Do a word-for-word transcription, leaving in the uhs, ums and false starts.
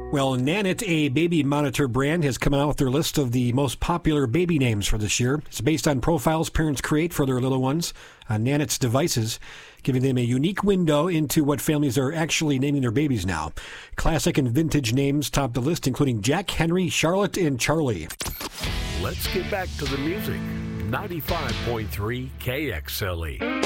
Well, Nanit, a baby monitor brand, has come out with their list of the most popular baby names for this year. It's based on profiles parents create for their little ones on Nanit's devices, giving them a unique window into what families are actually naming their babies now. Classic and vintage names top the list, including Jack, Henry, Charlotte, and Charlie. Let's get back to the music. ninety-five point three K X L E.